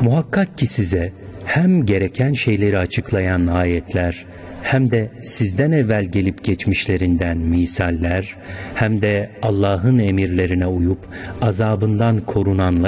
Muhakkak ki size hem gereken şeyleri açıklayan ayetler, hem de sizden evvel gelip geçmişlerinden misaller, hem de Allah'ın emirlerine uyup azabından korunanlar